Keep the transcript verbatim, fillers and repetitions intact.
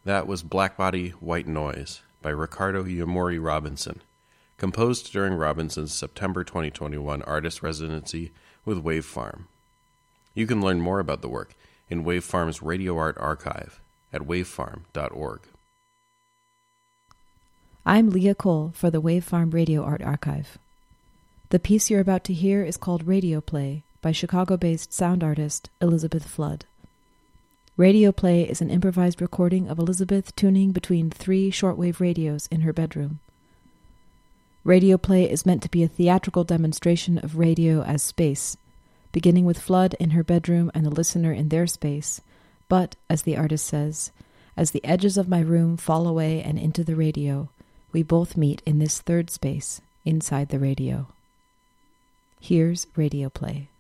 That was Black Body, White Noise by Ricardo Yamori Robinson, composed during Robinson's September twenty twenty-one artist residency with Wave Farm. You can learn more about the work in Wave Farm's Radio Art Archive at wavefarm dot org. I'm Leah Cole for the Wave Farm Radio Art Archive. The piece you're about to hear is called Radio Play by Chicago-based sound artist Elizabeth Flood. Radio Play is an improvised recording of Elizabeth tuning between three shortwave radios in her bedroom. Radio Play is meant to be a theatrical demonstration of radio as space, beginning with Flood in her bedroom and the listener in their space, but, as the artist says, as the edges of my room fall away and into the radio, we both meet in this third space, inside the radio. Here's Radio Play.